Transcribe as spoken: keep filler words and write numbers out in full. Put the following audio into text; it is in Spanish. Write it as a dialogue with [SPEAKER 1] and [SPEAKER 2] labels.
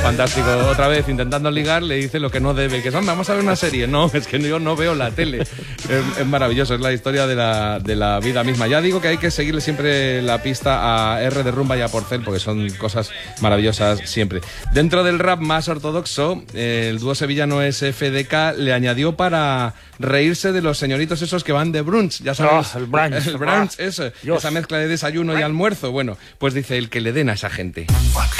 [SPEAKER 1] fantástico. Otra vez, intentando ligar, le dice lo que no debe, que es, hombre, vamos a ver una serie. No, es que yo no veo la tele. Es, es maravilloso, es la historia de la, de la vida misma. Ya digo que hay que seguirle siempre la pista a R de Rumba y a Porcel, porque son cosas maravillosas siempre. Dentro del rap más ortodoxo, eh, el dúo sevillano S F D K le añadió para reírse de los señoritos esos que van de brunch. Ya sabes,
[SPEAKER 2] oh, el brunch,
[SPEAKER 1] el brunch, eso, esa mezcla de desayuno y almuerzo. Bueno, pues dice el que le den a esa gente.